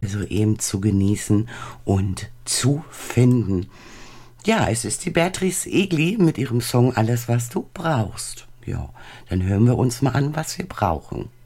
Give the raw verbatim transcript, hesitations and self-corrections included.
so eben zu genießen und zu finden. Ja, es ist die Beatrice Egli mit ihrem Song Alles, was du brauchst. Ja, dann hören wir uns mal an, was wir brauchen.